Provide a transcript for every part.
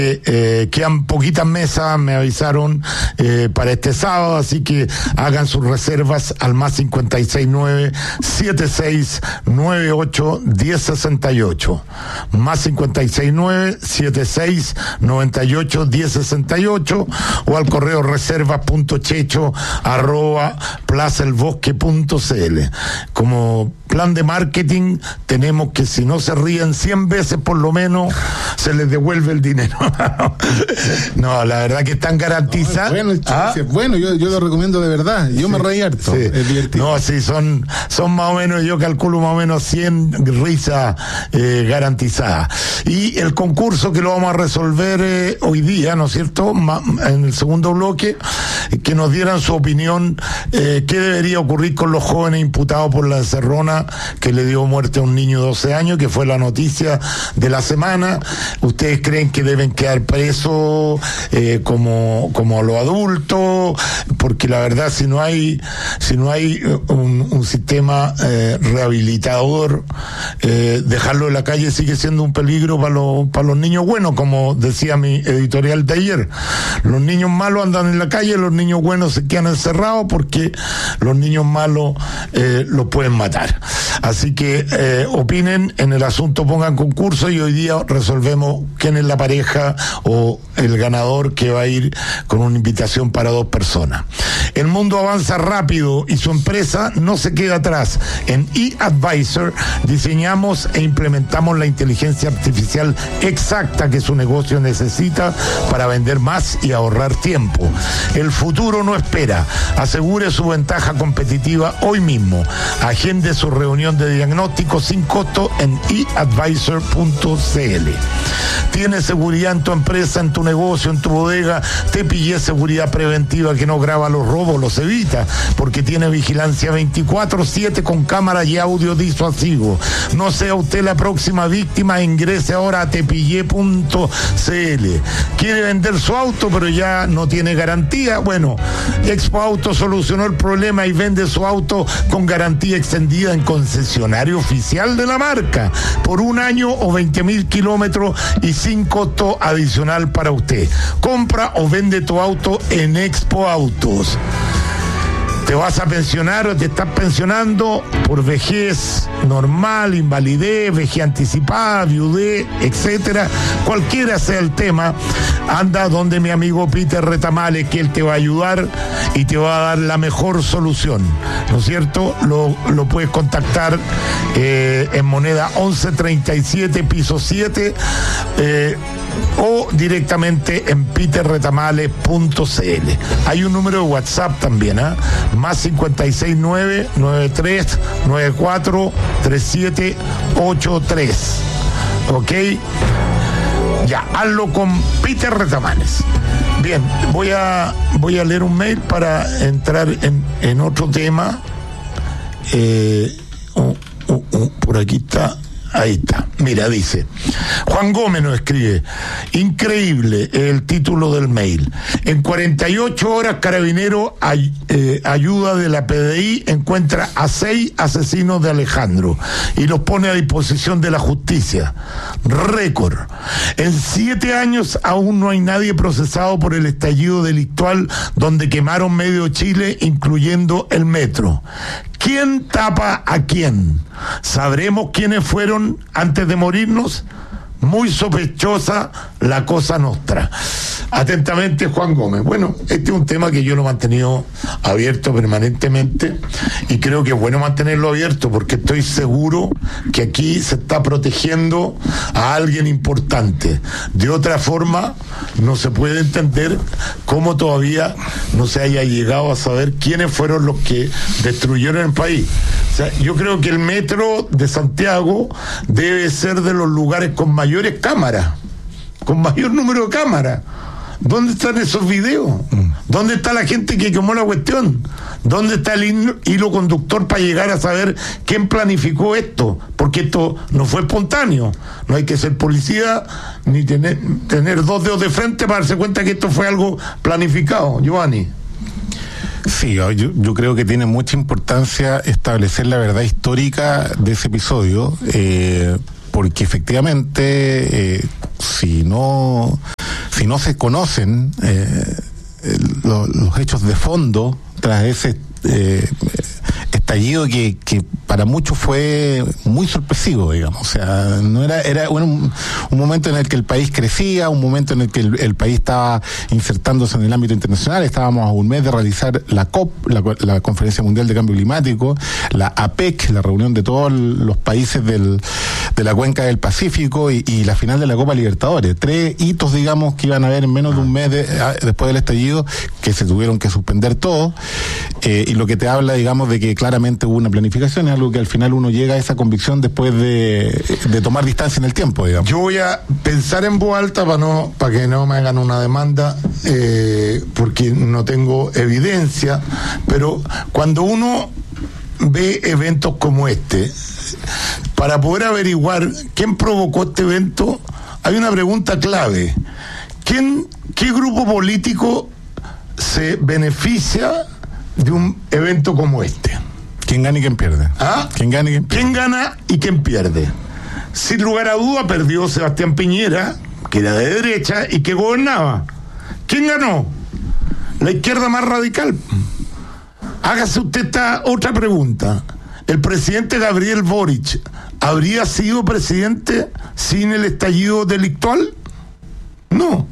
quedan poquitas mesas, me avisaron, para este sábado, así que hagan sus reservas al más 569-7698-1068, más 569-7698-1068, o al correo reservas.checho@plazaelbosque.cl. Como plan de marketing tenemos que, si no se ríen 100 veces por lo menos, se les devuelve el dinero. No, la verdad que están garantizadas. Bueno, yo lo recomiendo de verdad. Yo me reí harto. Sí. Es divertido. No, sí, son más o menos, yo calculo más o menos 100 risas garantizadas. Y el concurso que lo vamos a resolver hoy día, ¿no es cierto? En el segundo bloque, que nos dieran su opinión, qué debería ocurrir con los jóvenes imputados por la encerrona que le dio muerte a un niño de 12 años, que fue la noticia de la semana. ¿Ustedes creen que deben quedar presos como los adultos? Porque la verdad, si no hay un sistema rehabilitador, dejarlo en la calle sigue siendo un peligro para los niños buenos, como decía mi editorial de ayer. Los niños malos andan en la calle, los niños buenos se quedan encerrados porque los niños malos los pueden matar. Así que opinen en el asunto, pongan concurso y hoy día resolvemos quién es la pareja o el ganador que va a ir con una invitación para 2 personas. El mundo avanza rápido y su empresa no se queda atrás. En eAdvisor diseñamos e implementamos la inteligencia artificial exacta que su negocio necesita para vender más y ahorrar tiempo. El futuro no espera. Asegure su ventaja competitiva hoy mismo. Agende su reunión de diagnóstico sin costo en eAdvisor.cl. ¿Tienes seguridad en tu empresa, en tu negocio, en tu bodega? Tepillé Seguridad Preventiva, que no graba los robos, los evita, porque tiene vigilancia 24/7 con cámara y audio disuasivo. No sea usted la próxima víctima, ingrese ahora a tepillé.cl. ¿Quiere vender su auto pero ya no tiene garantía? Bueno, Expo Auto solucionó el problema y vende su auto con garantía extendida en concesionario oficial de la marca por 1 año o 20,000 kilómetros y sin costo adicional para usted. Compra o vende tu auto en Expo Autos. ¿Te vas a pensionar o te estás pensionando por vejez normal, invalidez, vejez anticipada, viudez, etcétera? Cualquiera sea el tema, anda donde mi amigo Peter Retamales, que él te va a ayudar y te va a dar la mejor solución, ¿no es cierto? Lo puedes contactar en moneda 1137, piso 7, o directamente en peterretamales.cl. Hay un número de WhatsApp también, más 569-9394-3783. ¿Ok? Ya, hazlo con Peter Retamales. Bien, voy a leer un mail para entrar en otro tema. Por aquí está. Ahí está. Mira, dice Juan Gómez, nos escribe: increíble el título del mail. En 48 horas, Carabinero ayuda de la PDI encuentra a 6 asesinos de Alejandro y los pone a disposición de la justicia. Récord. En 7 años aún no hay nadie procesado por el estallido delictual donde quemaron medio Chile, incluyendo el metro. ¿Quién tapa a quién? ¿Sabremos quiénes fueron antes de morirnos? Muy sospechosa la cosa nostra. Atentamente, Juan Gómez. Bueno, este es un tema que yo lo he mantenido abierto permanentemente y creo que es bueno mantenerlo abierto porque estoy seguro que aquí se está protegiendo a alguien importante. De otra forma, no se puede entender cómo todavía no se haya llegado a saber quiénes fueron los que destruyeron el país. O sea, yo creo que el metro de Santiago debe ser de los lugares con mayores cámaras, con mayor número de cámaras. ¿Dónde están esos videos? ¿Dónde está la gente que quemó la cuestión? ¿Dónde está el hilo conductor para llegar a saber quién planificó esto? Porque esto no fue espontáneo. No hay que ser policía ni tener 2 dedos de frente para darse cuenta que esto fue algo planificado. Giovanni. Sí, yo creo que tiene mucha importancia establecer la verdad histórica de ese episodio, porque efectivamente, si no si no se conocen los hechos de fondo tras ese estallido que para muchos fue muy sorpresivo, digamos. O sea, no era un momento en el que el país crecía, un momento en el que el país estaba insertándose en el ámbito internacional. Estábamos a un mes de realizar la COP, la Conferencia Mundial de Cambio Climático, la APEC, la reunión de todos los países de la cuenca del Pacífico, y la final de la Copa Libertadores. 3 hitos, digamos, que iban a haber en menos de un mes después del estallido, que se tuvieron que suspender todo, y lo que te habla, digamos, de que claramente hubo una planificación. Es algo que al final uno llega a esa convicción después de tomar distancia en el tiempo, digamos. Yo voy a pensar en voz alta para que no me hagan una demanda, porque no tengo evidencia, pero cuando uno ve eventos como este, para poder averiguar quién provocó este evento, hay una pregunta clave: ¿qué grupo político se beneficia de un evento como este? ¿Quién gana y quién pierde? ¿Ah? ¿Quién gana y quién pierde? ¿Quién gana y quién pierde? Sin lugar a duda perdió Sebastián Piñera, que era de derecha y que gobernaba. ¿Quién ganó? La izquierda más radical. Hágase usted esta otra pregunta: ¿el presidente Gabriel Boric habría sido presidente sin el estallido delictual? No.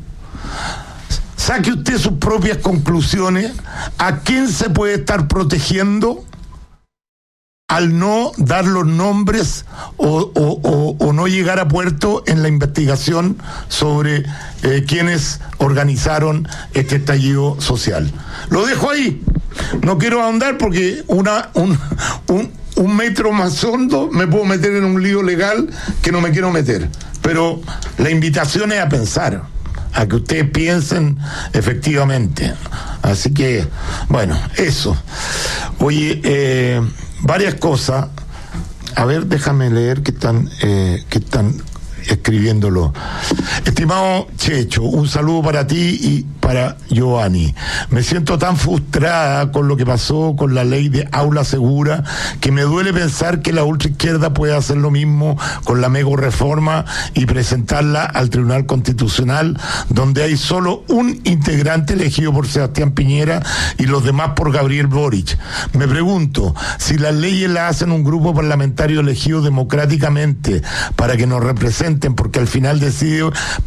Saque usted sus propias conclusiones. ¿A quién se puede estar protegiendo al no dar los nombres o no llegar a puerto en la investigación sobre quienes organizaron este estallido social? Lo dejo ahí. No quiero ahondar porque un metro más hondo me puedo meter en un lío legal que no me quiero meter. Pero la invitación es a pensar, a que ustedes piensen efectivamente. Así que, bueno, eso. Oye, varias cosas. A ver, déjame leer que están escribiéndolo. Estimado Checho, un saludo para ti y para Giovanni. Me siento tan frustrada con lo que pasó con la ley de aula segura que me duele pensar que la ultraizquierda puede hacer lo mismo con la mega reforma y presentarla al Tribunal Constitucional, donde hay solo un integrante elegido por Sebastián Piñera y los demás por Gabriel Boric. Me pregunto, si las leyes las hacen un grupo parlamentario elegido democráticamente para que nos representen, ¿por qué al final decide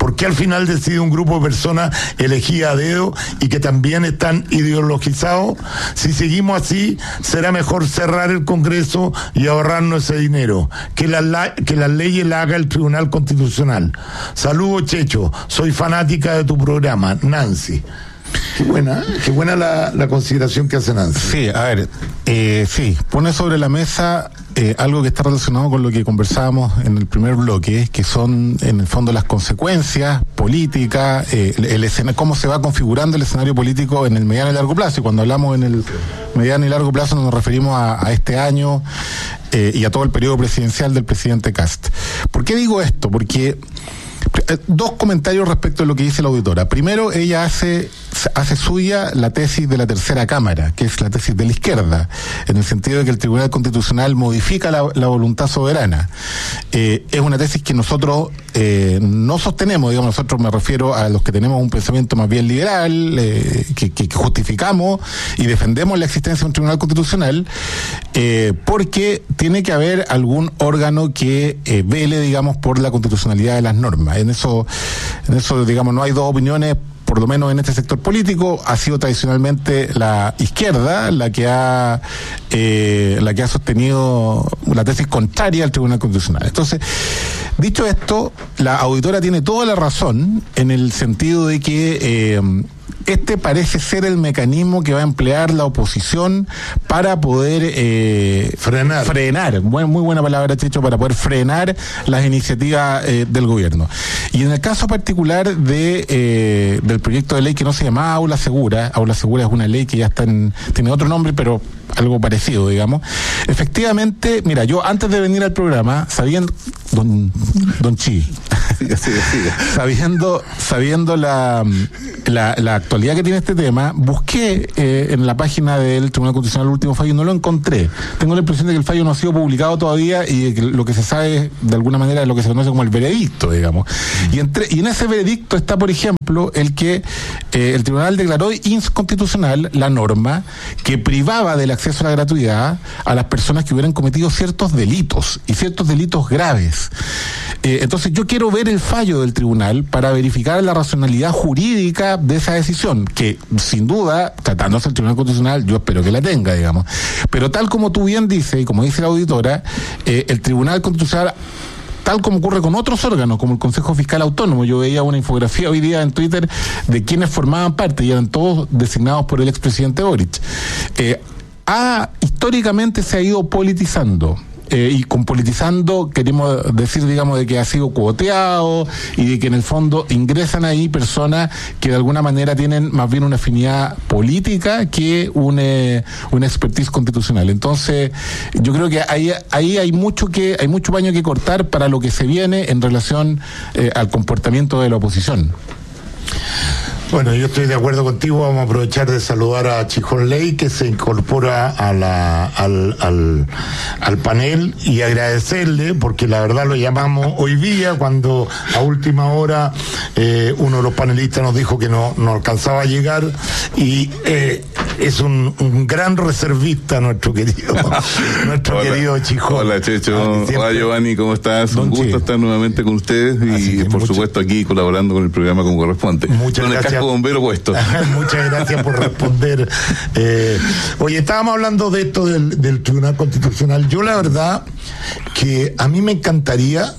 un grupo de personas elegidas a dedo y que también están ideologizados? Si seguimos así, será mejor cerrar el Congreso y ahorrarnos ese dinero. Que las leyes las haga el Tribunal Constitucional. Saludos, Checho. Soy fanática de tu programa, Nancy. Qué buena la consideración que hace Nancy. Sí, a ver, sí, pone sobre la mesa algo que está relacionado con lo que conversábamos en el primer bloque, que son en el fondo las consecuencias políticas, cómo se va configurando el escenario político en el mediano y largo plazo. Y cuando hablamos en el mediano y largo plazo nos referimos a este año y a todo el periodo presidencial del presidente Kast. ¿Por qué digo esto? Porque dos comentarios respecto a lo que dice la auditora. Primero, ella hace suya la tesis de la tercera cámara, que es la tesis de la izquierda, en el sentido de que el Tribunal Constitucional modifica la voluntad soberana. Es una tesis que nosotros no sostenemos, digamos, nosotros me refiero a los que tenemos un pensamiento más bien liberal, que justificamos y defendemos la existencia de un Tribunal Constitucional, porque tiene que haber algún órgano que vele, digamos, por la constitucionalidad de las normas. En eso, digamos, no hay dos opiniones. Por lo menos en este sector político ha sido tradicionalmente la izquierda la que ha sostenido la tesis contraria al Tribunal Constitucional. Entonces, dicho esto, la auditora tiene toda la razón en el sentido de que este parece ser el mecanismo que va a emplear la oposición para poder frenar, muy buena palabra, Checho, para poder frenar las iniciativas del gobierno. Y en el caso particular del proyecto de ley que no se llama Aula Segura es una ley que ya tiene otro nombre, pero algo parecido, digamos. Efectivamente, mira, yo antes de venir al programa, sabiendo, don Chi, sabiendo la actualidad que tiene este tema, busqué en la página del Tribunal Constitucional el último fallo y no lo encontré. Tengo la impresión de que el fallo no ha sido publicado todavía y que lo que se sabe de alguna manera es lo que se conoce como el veredicto, digamos. Y en ese veredicto está, por ejemplo, el que el tribunal declaró inconstitucional la norma que privaba del acceso a la gratuidad a las personas que hubieran cometido ciertos delitos y ciertos delitos graves. Entonces yo quiero ver el fallo del tribunal para verificar la racionalidad jurídica de esa decisión, que sin duda, tratándose del Tribunal Constitucional, yo espero que la tenga, digamos. Pero tal como tú bien dices, y como dice la auditora, el Tribunal Constitucional, tal como ocurre con otros órganos, como el Consejo Fiscal Autónomo, yo veía una infografía hoy día en Twitter de quienes formaban parte, y eran todos designados por el expresidente Boric. Históricamente se ha ido politizando. Y con politizando queremos decir, digamos, de que ha sido cuoteado y de que en el fondo ingresan ahí personas que de alguna manera tienen más bien una afinidad política que una expertise constitucional. Entonces, yo creo que ahí hay mucho paño que cortar para lo que se viene en relación al comportamiento de la oposición. Bueno, yo estoy de acuerdo contigo. Vamos a aprovechar de saludar a Chijón Ley, que se incorpora al panel, y agradecerle, porque la verdad lo llamamos hoy día, cuando a última hora uno de los panelistas nos dijo que no alcanzaba a llegar, y es un gran reservista nuestro querido Chijón. Hola, Checho. Hola, Giovanni, ¿cómo estás? Un gusto estar nuevamente con ustedes y por supuesto aquí colaborando con el programa como corresponde. Muchas gracias. Bombero puesto. Muchas gracias por responder. Oye, estábamos hablando de esto del Tribunal Constitucional. Yo la verdad que a mí me encantaría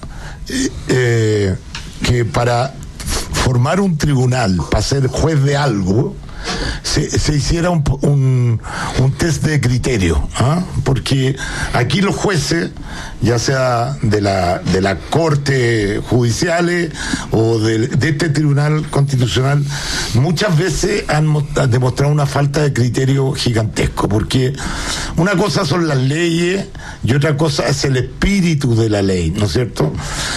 que para formar un tribunal, para ser juez de algo, se hiciera un test de criterio, porque aquí los jueces, ya sea de la Corte Judiciales o de este Tribunal Constitucional, muchas veces han demostrado una falta de criterio gigantesco, porque una cosa son las leyes y otra cosa es el espíritu de la ley, ¿no es cierto?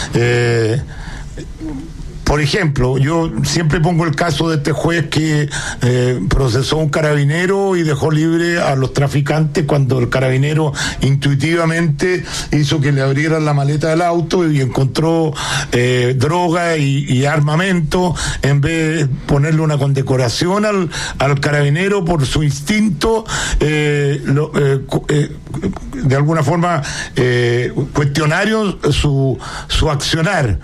Por ejemplo, yo siempre pongo el caso de este juez que procesó a un carabinero y dejó libre a los traficantes cuando el carabinero intuitivamente hizo que le abrieran la maleta del auto y encontró droga y armamento, en vez de ponerle una condecoración al carabinero por su instinto, de alguna forma cuestionario su accionar,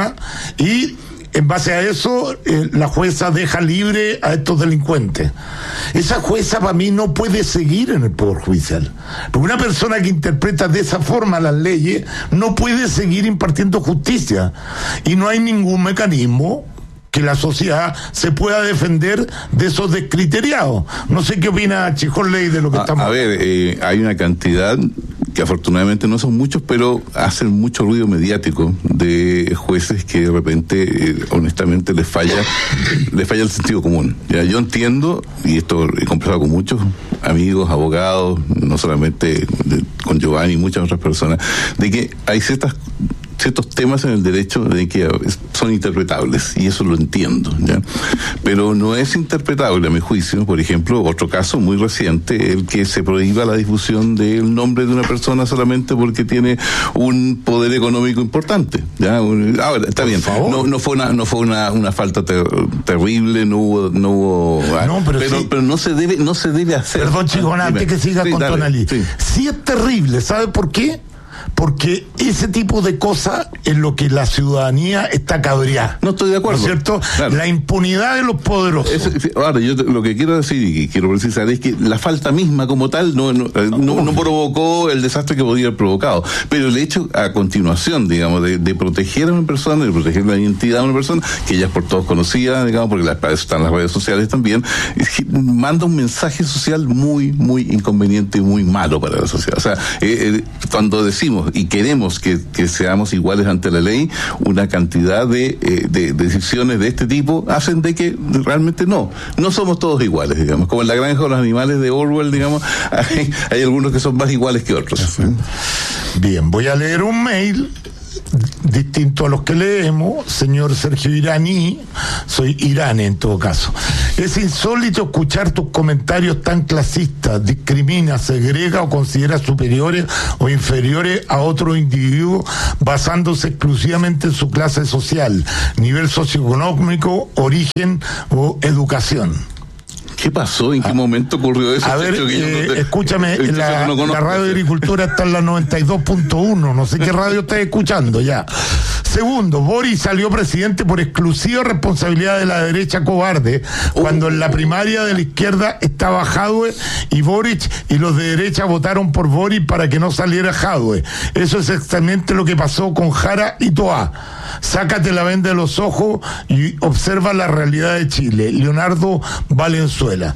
y en base a eso, la jueza deja libre a estos delincuentes. Esa jueza para mí no puede seguir en el Poder Judicial. Porque una persona que interpreta de esa forma las leyes no puede seguir impartiendo justicia. Y no hay ningún mecanismo que la sociedad se pueda defender de esos descriteriados. No sé qué opina Chijón Ley de lo que estamos... A ver, hay una cantidad que afortunadamente no son muchos, pero hacen mucho ruido mediático de jueces que de repente, honestamente, les falla el sentido común. Ya, yo entiendo, y esto he conversado con muchos amigos, abogados, no solamente con Giovanni y muchas otras personas, de que hay ciertos temas en el derecho de que son interpretables, y eso lo entiendo, ¿ya? Pero no es interpretable, a mi juicio, por ejemplo, otro caso muy reciente, el que se prohíba la difusión del nombre de una persona solamente porque tiene un poder económico importante, ¿ya? Ahora, está bien, no fue una falta terrible, no hubo pero no se debe hacer. Perdón, Chijón, antes que siga con Tonalí. Sí es terrible, ¿sabe por qué? Porque ese tipo de cosas es lo que la ciudadanía está cabreada. No estoy de acuerdo. ¿No es cierto? Claro. La impunidad de los poderosos. Ahora, yo lo que quiero decir y quiero precisar es que la falta misma como tal no provocó el desastre que podía haber provocado. Pero el hecho a continuación, digamos, de proteger a una persona, de proteger la identidad de una persona, que ya es por todos conocida, digamos, porque para eso están las redes sociales también, es que manda un mensaje social muy, muy inconveniente y muy malo para la sociedad. O sea, cuando decimos y queremos que seamos iguales ante la ley, una cantidad de decisiones de este tipo hacen de que realmente no somos todos iguales, digamos, como en la granja de los animales de Orwell, digamos, hay algunos que son más iguales que otros. Bien, voy a leer un mail distinto a los que leemos, señor Sergio Iraní, soy Irán en todo caso. Es insólito escuchar tus comentarios tan clasistas, discrimina, segrega o considera superiores o inferiores a otro individuo basándose exclusivamente en su clase social, nivel socioeconómico, origen o educación. ¿Qué pasó? ¿En qué momento ocurrió eso? A ver, escúchame, la radio de Agricultura está en la 92.1, no sé qué radio estás escuchando ya. Segundo, Boric salió presidente por exclusiva responsabilidad de la derecha cobarde, cuando en la primaria de la izquierda estaba Jadwe y Boric, y los de derecha votaron por Boric para que no saliera Jadwe. Eso es exactamente lo que pasó con Jara y Toá. Sácate la venda de los ojos y observa la realidad de Chile. Leonardo Valenzuela,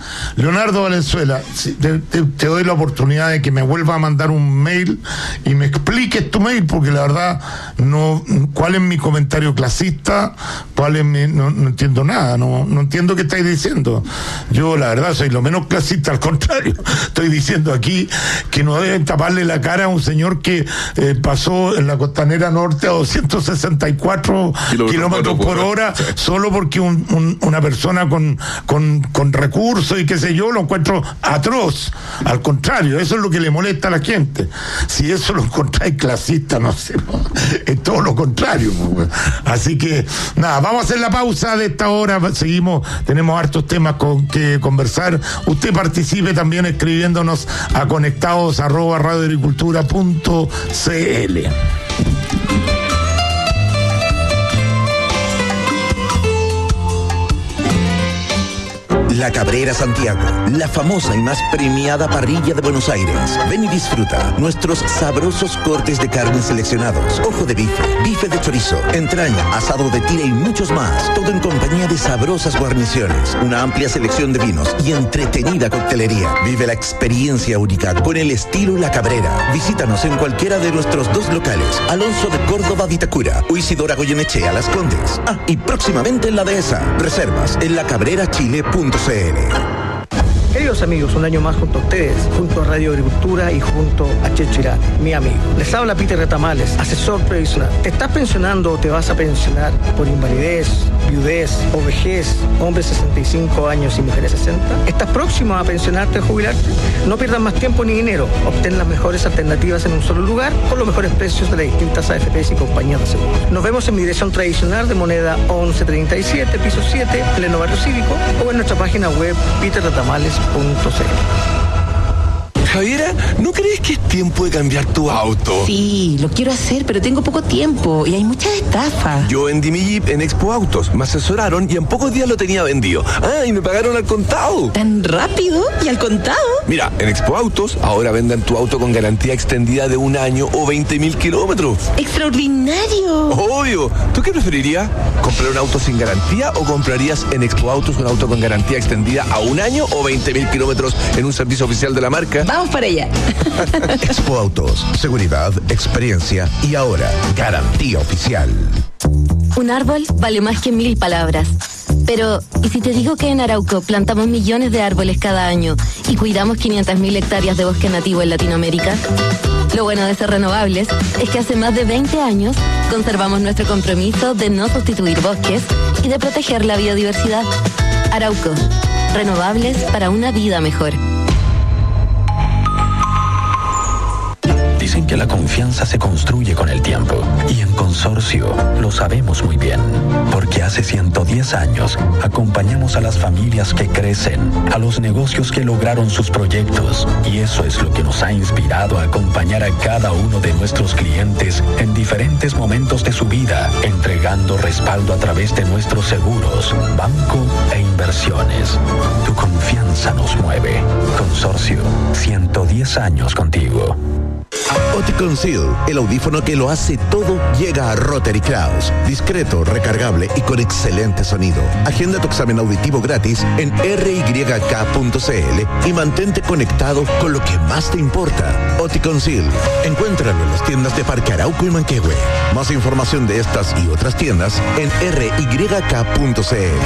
te doy la oportunidad de que me vuelva a mandar un mail y me expliques tu mail, porque la verdad no, ¿cuál es mi comentario clasista? ¿Cuál es mi, no entiendo nada, no entiendo qué estáis diciendo. Yo la verdad soy lo menos clasista, al contrario, estoy diciendo aquí que no deben taparle la cara a un señor que pasó en la Costanera Norte a 264 kilómetros por hora, solo porque una persona con recursos y qué sé yo, lo encuentro atroz. Al contrario, eso es lo que le molesta a la gente. Si eso lo encontráis clasista, no sé, es todo lo contrario. Así que nada, vamos a hacer la pausa de esta hora, seguimos, tenemos hartos temas con que conversar. Usted participe también escribiéndonos a conectados@radioagricultura.cl. La Cabrera Santiago, la famosa y más premiada parrilla de Buenos Aires. Ven y disfruta nuestros sabrosos cortes de carne seleccionados, ojo de bife, bife de chorizo, entraña, asado de tira y muchos más. Todo en compañía de sabrosas guarniciones, una amplia selección de vinos y entretenida coctelería. Vive la experiencia única con el estilo La Cabrera. Visítanos en cualquiera de nuestros 2 locales, Alonso de Córdoba Vitacura o Isidora Goyenechea Las Condes. Y próximamente en la Dehesa. Reservas en lacabrerachile.cl. Queridos amigos, un año más junto a ustedes, junto a Radio Agricultura y junto a Checho Irán, mi amigo. Les habla Peter Retamales, asesor previsional. ¿Te estás pensionando o te vas a pensionar por invalidez, viudez o vejez, hombres 65 años y mujeres 60? ¿Estás próximo a pensionarte o jubilarte? No pierdas más tiempo ni dinero. Obtén las mejores alternativas en un solo lugar con los mejores precios de las distintas AFPs y compañías de seguros. Nos vemos en mi dirección tradicional de moneda 1137, piso 7, pleno barrio cívico, o en nuestra página web peterretamales.cl. Javiera, ¿no crees que es tiempo de cambiar tu auto? Sí, lo quiero hacer, pero tengo poco tiempo y hay muchas estafas. Yo vendí mi Jeep en Expo Autos, me asesoraron y en pocos días lo tenía vendido. Y me pagaron al contado. ¿Tan rápido? ¿Y al contado? Mira, en Expo Autos ahora venden tu auto con garantía extendida de 1 año o 20.000 kilómetros. ¡Extraordinario! Obvio. ¿Tú qué preferirías? ¿Comprar un auto sin garantía o comprarías en Expo Autos un auto con garantía extendida a 1 año o 20.000 kilómetros en un servicio oficial de la marca? Vamos para allá. Expo Autos, seguridad, experiencia y ahora garantía oficial. Un árbol vale más que 1000 palabras. Pero, ¿y si te digo que en Arauco plantamos millones de árboles cada año y cuidamos 500.000 hectáreas de bosque nativo en Latinoamérica? Lo bueno de ser renovables es que hace más de 20 años conservamos nuestro compromiso de no sustituir bosques y de proteger la biodiversidad. Arauco, renovables para una vida mejor. Dicen que la confianza se construye con el tiempo y en Consorcio lo sabemos muy bien, porque hace 110 años acompañamos a las familias que crecen, a los negocios que lograron sus proyectos, y eso es lo que nos ha inspirado a acompañar a cada uno de nuestros clientes en diferentes momentos de su vida, entregando respaldo a través de nuestros seguros, banco e inversiones. Tu confianza nos mueve. Consorcio, 110 años contigo. Oticon Seal, el audífono que lo hace todo, llega a Rotary Kraus. Discreto, recargable y con excelente sonido. Agenda tu examen auditivo gratis en ryk.cl y mantente conectado con lo que más te importa. Oticon Seal, encuéntralo en las tiendas de Parque Arauco y Manquehue. Más información de estas y otras tiendas en ryk.cl.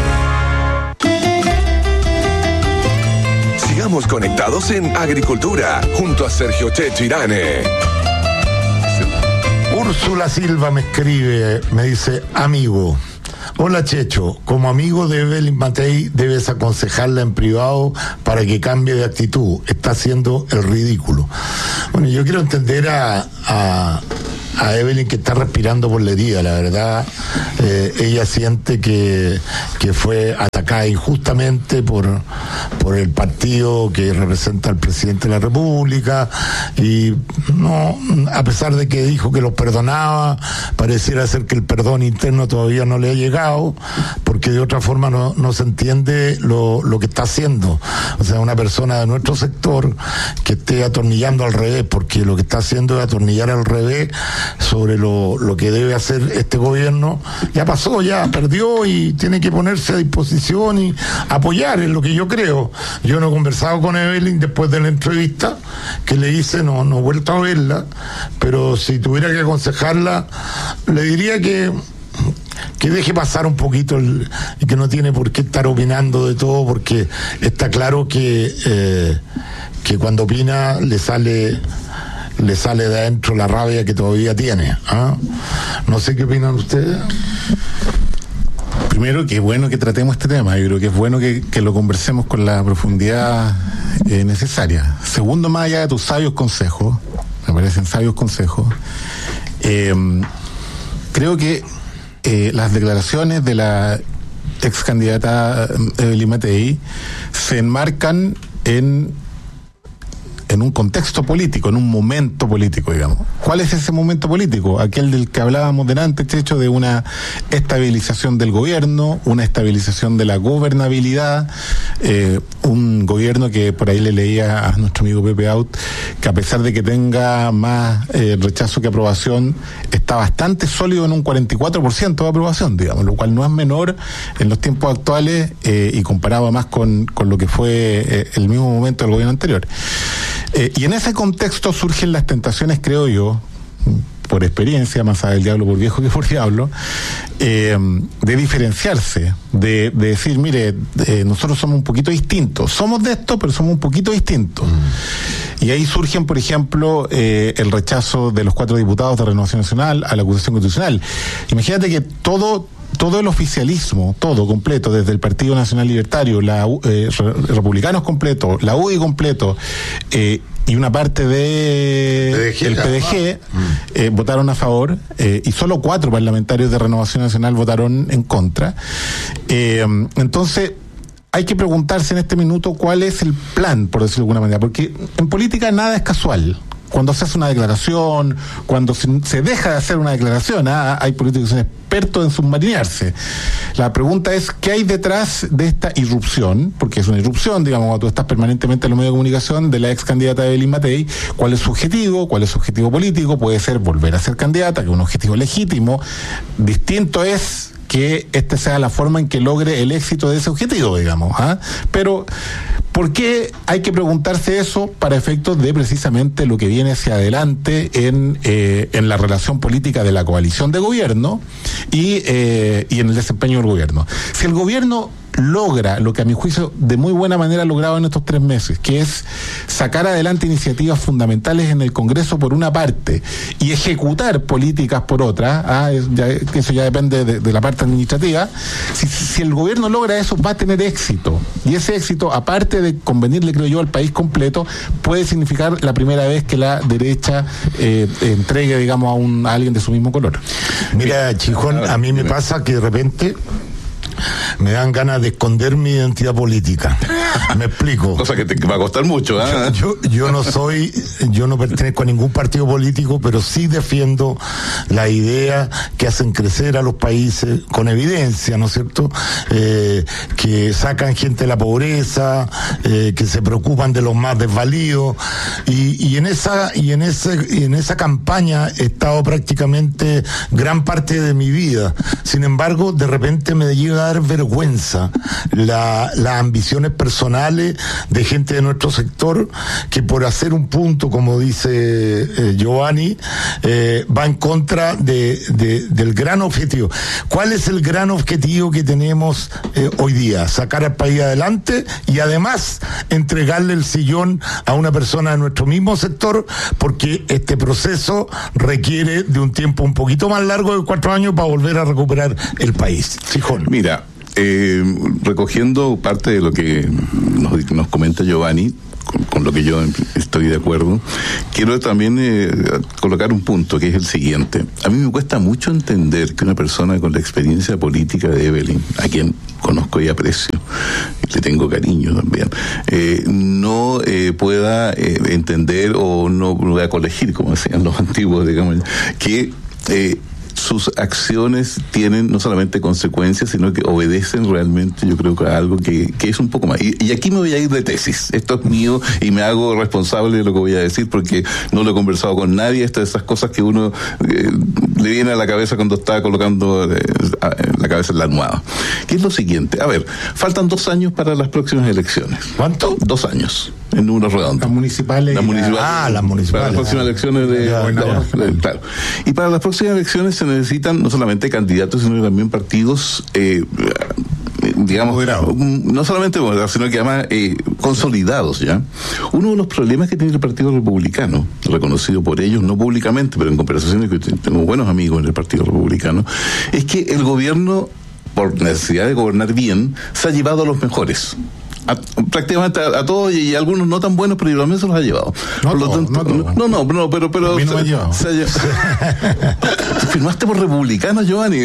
Sigamos conectados en Agricultura, junto a Sergio Checho Irane. Úrsula Silva me escribe, me dice, amigo. Hola Checho, como amigo de Evelyn Matei debes aconsejarla en privado para que cambie de actitud, está haciendo el ridículo. Bueno, yo quiero entender a Evelyn, que está respirando por la herida, la verdad. Ella siente que fue atacada injustamente por el partido que representa al presidente de la República, y no, a pesar de que dijo que los perdonaba, pareciera ser que el perdón interno todavía no le ha llegado, porque de otra forma no se entiende lo que está haciendo. O sea, una persona de nuestro sector que esté atornillando al revés, porque lo que está haciendo es atornillar al revés sobre lo que debe hacer este gobierno. Ya pasó, ya perdió, y tiene que ponerse a disposición y apoyar, es lo que yo creo. Yo no he conversado con Evelyn después de la entrevista que le hice, no he vuelto a verla, pero si tuviera que aconsejarla, le diría que deje pasar un poquito y que no tiene por qué estar opinando de todo, porque está claro que cuando opina le sale de adentro la rabia que todavía tiene. No sé qué opinan ustedes. Primero, que es bueno que tratemos este tema. Yo creo que es bueno que lo conversemos con la profundidad necesaria. Segundo, más allá de tus sabios consejos, me parecen sabios consejos, creo que las declaraciones de la ex candidata Evelyn Matei se enmarcan en un contexto político, en un momento político, digamos. ¿Cuál es ese momento político? Aquel del que hablábamos delante, Checho, de una estabilización del gobierno, una estabilización de la gobernabilidad, un gobierno que por ahí le leía a nuestro amigo Pepe Out, que a pesar de que tenga más rechazo que aprobación, está bastante sólido en un 44% de aprobación, digamos, lo cual no es menor en los tiempos actuales, y comparado más con lo que fue el mismo momento del gobierno anterior. Y en ese contexto surgen las tentaciones, creo yo, por experiencia, más allá del diablo por viejo que por diablo, de diferenciarse, de decir, mire, nosotros somos un poquito distintos, somos de esto, pero somos un poquito distintos. Y ahí surgen, por ejemplo, el rechazo de los 4 diputados de Renovación Nacional a la acusación constitucional. Imagínate que todo el oficialismo, todo completo, desde el Partido Nacional Libertario, republicanos completo, la UDI completo, y una parte del PDG, votaron a favor, y solo 4 parlamentarios de Renovación Nacional votaron en contra. Entonces, hay que preguntarse en este minuto cuál es el plan, por decirlo de alguna manera, porque en política nada es casual. Cuando se hace una declaración, cuando se deja de hacer una declaración, hay políticos que son expertos en submarinarse. La pregunta es, ¿qué hay detrás de esta irrupción? Porque es una irrupción, digamos, cuando tú estás permanentemente en los medios de comunicación de la ex candidata Evelyn Matei. ¿Cuál es su objetivo? ¿Cuál es su objetivo político? Puede ser volver a ser candidata, que es un objetivo legítimo. Distinto es que esta sea la forma en que logre el éxito de ese objetivo, digamos. Pero, ¿por qué hay que preguntarse eso? Para efectos de precisamente lo que viene hacia adelante en la relación política de la coalición de gobierno y en el desempeño del gobierno. Si el gobierno logra lo que a mi juicio de muy buena manera ha logrado en estos 3 meses, que es sacar adelante iniciativas fundamentales en el Congreso por una parte y ejecutar políticas por otra, eso ya depende de la parte administrativa. Si el gobierno logra eso, va a tener éxito, y ese éxito, aparte de convenirle, creo yo, al país completo, puede significar la primera vez que la derecha entregue, digamos, a alguien de su mismo color. Mira, Chijón, a mí me pasa que de repente me dan ganas de esconder mi identidad política. Me explico. Cosa que te va a costar mucho, ¿eh? Yo no pertenezco a ningún partido político, pero sí defiendo la idea que hacen crecer a los países con evidencia, ¿no es cierto? Que sacan gente de la pobreza, que se preocupan de los más desvalidos, y en esa campaña he estado prácticamente gran parte de mi vida. Sin embargo, de repente me llega dar vergüenza las ambiciones personales de gente de nuestro sector que por hacer un punto, como dice Giovanni, va en contra del gran objetivo. ¿Cuál es el gran objetivo que tenemos hoy día? Sacar al país adelante y además entregarle el sillón a una persona de nuestro mismo sector, porque este proceso requiere de un tiempo un poquito más largo de 4 años para volver a recuperar el país. Fijón. Mira, recogiendo parte de lo que nos comenta Giovanni, con lo que yo estoy de acuerdo, quiero también colocar un punto que es el siguiente. A mí me cuesta mucho entender que una persona con la experiencia política de Evelyn, a quien conozco y aprecio, le tengo cariño también, no pueda entender o no pueda colegir, como decían los antiguos, digamos, que sus acciones tienen no solamente consecuencias, sino que obedecen realmente, yo creo, que a algo que es un poco más. Y aquí me voy a ir de tesis. Esto es mío y me hago responsable de lo que voy a decir porque no lo he conversado con nadie. Estas de esas cosas que uno le viene a la cabeza cuando está colocando la cabeza en la almohada. ¿Qué es lo siguiente? A ver, faltan 2 años para las próximas elecciones. ¿Cuánto? 2 años. En números redondos. Las municipales. Las municipales. Las municipales. Para las próximas elecciones claro. Y para las próximas elecciones se necesitan no solamente candidatos, sino también partidos, digamos, moderados. No solamente moderados, sino que además consolidados, ¿ya? Uno de los problemas que tiene el Partido Republicano, reconocido por ellos, no públicamente, pero en conversaciones que tengo buenos amigos en el Partido Republicano, es que el gobierno, por necesidad de gobernar bien, se ha llevado a los mejores. Prácticamente a todos y algunos no tan buenos, pero yo también se los ha llevado. No, por lo tanto, pero a mí no me ha llevado. ¿Firmaste por republicano, Giovanni?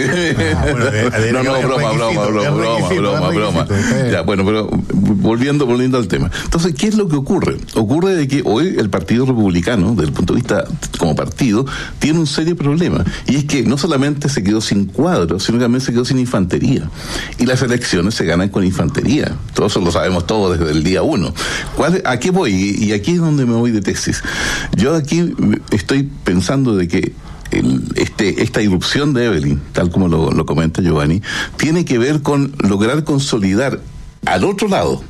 Broma. Ya, bueno, pero volviendo al tema. Entonces, ¿qué es lo que ocurre? Ocurre de que hoy el Partido Republicano, desde el punto de vista como partido, tiene un serio problema. Y es que no solamente se quedó sin cuadros, sino que también se quedó sin infantería. Y las elecciones se ganan con infantería. Todo eso lo sabemos todos desde el día 1. ¿A qué voy? Y aquí es donde me voy de tesis. Yo aquí estoy pensando de que esta irrupción de Evelyn, tal como lo comenta Giovanni, tiene que ver con lograr consolidar al otro lado,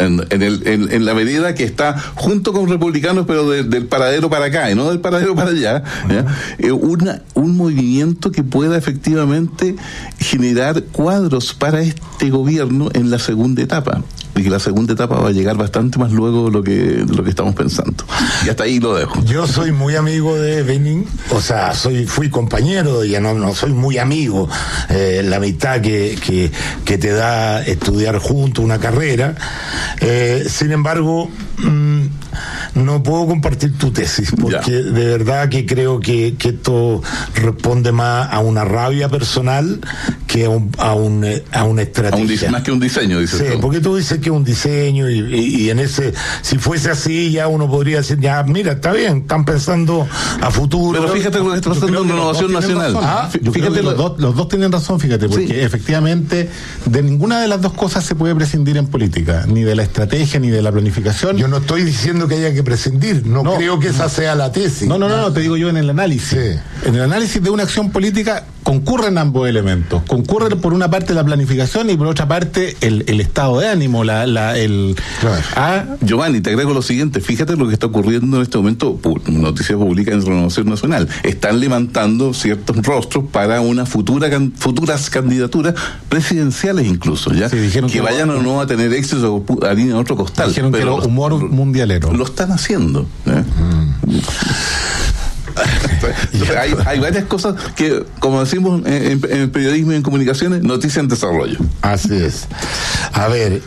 en la medida que está junto con republicanos, pero del paradero para acá y no del paradero para allá, un movimiento que pueda efectivamente generar cuadros para este gobierno en la segunda etapa. Y que la segunda etapa va a llegar bastante más luego de lo que estamos pensando. Y hasta ahí lo dejo. Yo soy muy amigo de Evelyn, o sea, fui compañero de ella, no soy muy amigo, la mitad que te da estudiar junto una carrera. Sin embargo, no puedo compartir tu tesis, porque de verdad que creo que esto responde más a una rabia personal que a una estrategia. Más que un diseño, dices. Sí, tú. porque tú dices que es un diseño y en ese, si fuese así, ya uno podría decir, ya, mira, está bien, están pensando a futuro. Pero fíjate lo que está pasando en Renovación Nacional. Fíjate, los dos tienen razón, fíjate, porque efectivamente de ninguna de las dos cosas se puede prescindir en política, ni de la estrategia, ni de la planificación. Yo no estoy diciendo que haya que prescindir, no creo que esa sea la tesis. No, te digo yo en el análisis. Sí. En el análisis de una acción política concurren ambos elementos. Concurre por una parte la planificación y por otra parte el estado de ánimo, Giovanni, te agrego lo siguiente, fíjate lo que está ocurriendo en este momento, noticias públicas en Renovación Nacional. Están levantando ciertos rostros para futuras candidaturas presidenciales incluso, ya, que vayan o no a tener éxito o a línea otro costal. Dijeron que era humor mundialero. Lo están haciendo. Hay varias cosas que, como decimos en periodismo y en comunicaciones, noticia en desarrollo. Así es. A ver,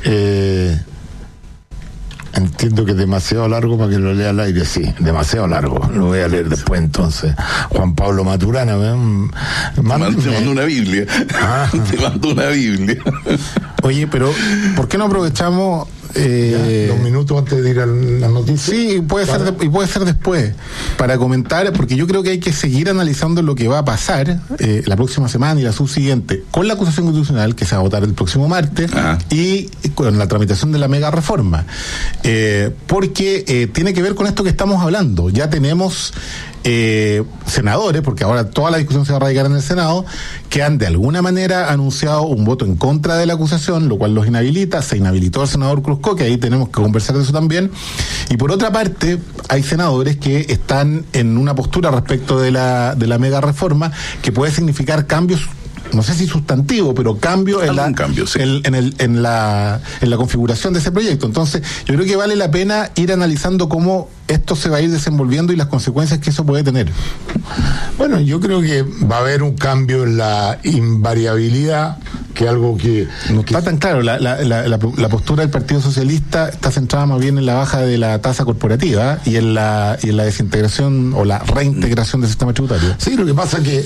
entiendo que es demasiado largo para que lo lea al aire. Sí, demasiado largo. Lo voy a leer después entonces. Juan Pablo Maturana, te mando una Biblia. Te mando una Biblia. Oye, pero ¿por qué no aprovechamos 2 minutos antes de ir a la noticia? Sí, puede ser después, para comentar, porque yo creo que hay que seguir analizando lo que va a pasar la próxima semana y la subsiguiente con la acusación constitucional que se va a votar el próximo martes y con la tramitación de la mega reforma, porque tiene que ver con esto que estamos hablando. Ya tenemos senadores, porque ahora toda la discusión se va a radicar en el Senado, que han de alguna manera anunciado un voto en contra de la acusación, lo cual los inhabilita. Se inhabilitó al senador Cruzco, que ahí tenemos que conversar de eso también. Y por otra parte, hay senadores que están en una postura respecto de la mega reforma que puede significar cambios, no sé si sustantivo, pero cambio en la configuración de ese proyecto. Entonces, yo creo que vale la pena ir analizando cómo esto se va a ir desenvolviendo y las consecuencias que eso puede tener. Bueno, yo creo que va a haber un cambio en la invariabilidad, que algo que no está tan claro. La postura del Partido Socialista está centrada más bien en la baja de la tasa corporativa y en la desintegración o la reintegración del sistema tributario. Sí, lo que pasa que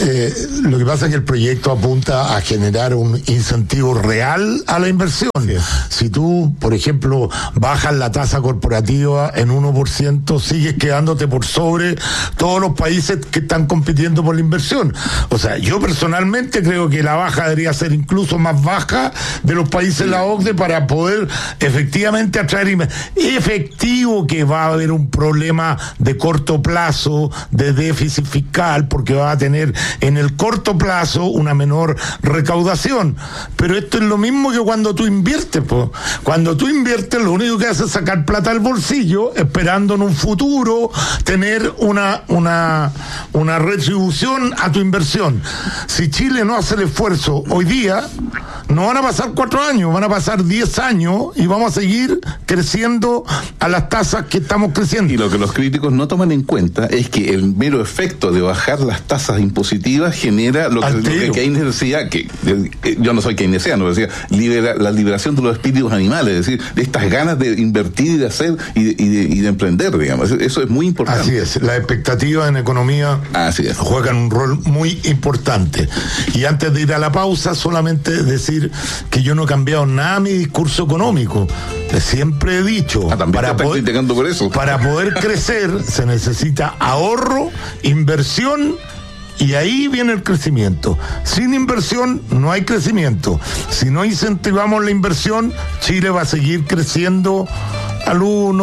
el proyecto apunta a generar un incentivo real a la inversión. Sí. Si tú, por ejemplo, bajas la tasa corporativa en 1%, sigues quedándote por sobre todos los países que están compitiendo por la inversión. O sea, yo personalmente creo que la baja debería ser incluso más baja de los países de la OCDE para poder efectivamente atraer inversión. Efectivo que va a haber un problema de corto plazo de déficit fiscal, porque va a tener en el corto plazo una menor recaudación. Pero esto es lo mismo que cuando tú inviertes, pues. Cuando tú inviertes, lo único que haces es sacar plata al bolsillo, esperando en un futuro tener una retribución a tu inversión. Si Chile no hace el esfuerzo hoy día, no van a pasar 4 años, van a pasar 10 años y vamos a seguir creciendo a las tasas que estamos creciendo. Y lo que los críticos no toman en cuenta es que el mero efecto de bajar las tasas impositivas genera lo que Keynes decía, que yo no soy keynesiano, decía, la liberación de los espíritus animales, es decir, de estas ganas de invertir y de hacer y de emprender, digamos. Eso es muy importante. Así es, las expectativas en economía juegan un rol muy importante. Y antes de ir a la pausa, solamente decir que yo no he cambiado nada mi discurso económico. Siempre he dicho, para poder crecer se necesita ahorro, inversión, y ahí viene el crecimiento. Sin inversión no hay crecimiento. Si no incentivamos la inversión, Chile va a seguir creciendo al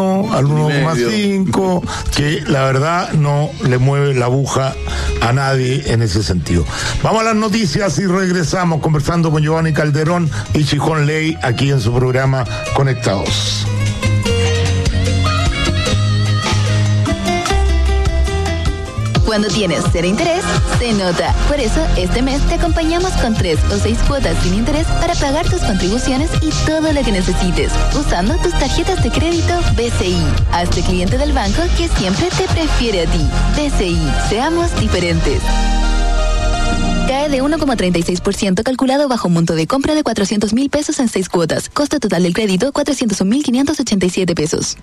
1,5, que la verdad no le mueve la aguja a nadie en ese sentido. Vamos a las noticias y regresamos conversando con Giovanni Calderón y Chijón Ley aquí en su programa Conectados. Cuando tienes cero interés, se nota. Por eso, este mes te acompañamos con 3 o 6 cuotas sin interés para pagar tus contribuciones y todo lo que necesites, usando tus tarjetas de crédito BCI. Hazte cliente del banco que siempre te prefiere a ti. BCI, seamos diferentes. Cae de 1,36% calculado bajo un monto de compra de 400,000 pesos en 6 cuotas. Costo total del crédito, 401,587 pesos.